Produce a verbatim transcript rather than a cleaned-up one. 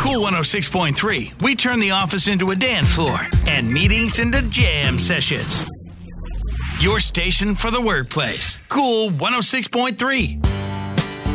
Cool one oh six point three, we turn the office into a dance floor and meetings into jam sessions. Your station for the workplace. Cool one oh six point three.